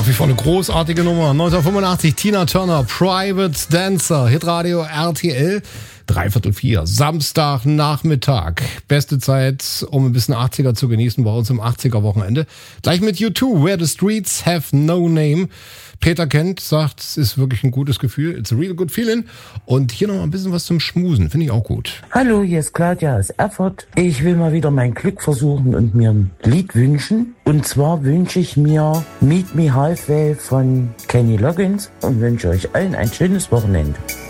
Nach wie vor eine großartige Nummer. 1985, Tina Turner, Private Dancer, Hitradio RTL, 3:45, Samstagnachmittag. Beste Zeit, um ein bisschen 80er zu genießen bei uns im 80er-Wochenende. Gleich mit U2, Where the Streets Have No Name. Peter Kent sagt, es ist wirklich ein gutes Gefühl. It's a real good feeling. Und hier noch mal ein bisschen was zum Schmusen. Finde ich auch gut. Hallo, hier ist Claudia aus Erfurt. Ich will mal wieder mein Glück versuchen und mir ein Lied wünschen. Und zwar wünsche ich mir Meet Me Halfway von Kenny Loggins und wünsche euch allen ein schönes Wochenende.